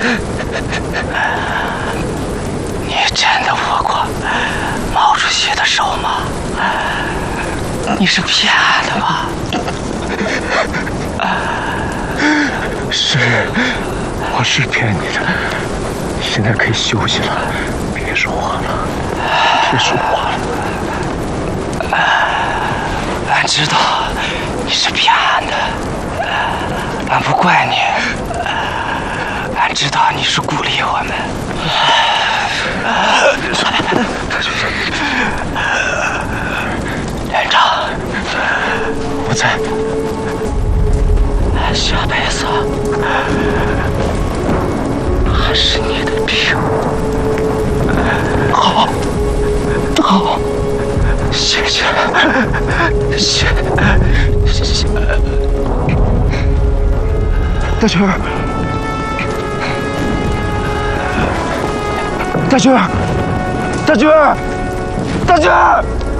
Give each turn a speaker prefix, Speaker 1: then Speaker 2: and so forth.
Speaker 1: 你真的握过毛主席的手吗？你是骗俺的吧？
Speaker 2: 是，我是骗你的。现在可以休息了，别说话了，别说话了。
Speaker 1: 俺知道你是骗俺的，俺不怪你。俺知道你是鼓励我们。连长，
Speaker 2: 我在。
Speaker 1: 下辈子还是你的兵。
Speaker 2: 好，好，
Speaker 1: 谢谢，谢。
Speaker 2: 大军儿，大军儿，大军儿，大军儿。